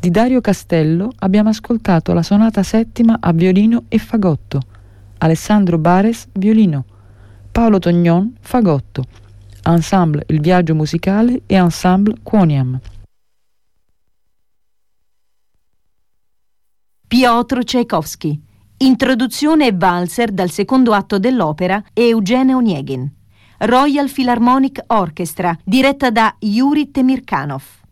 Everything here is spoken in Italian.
Di Dario Castello abbiamo ascoltato la sonata settima a violino e fagotto, Alessandro Bares violino, Paolo Tognon fagotto, Ensemble Il Viaggio Musicale e Ensemble Quoniam. Piotr Tchaikovsky. Introduzione e valzer dal secondo atto dell'opera Eugene Onegin. Royal Philharmonic Orchestra, diretta da Yuri Temirkanov.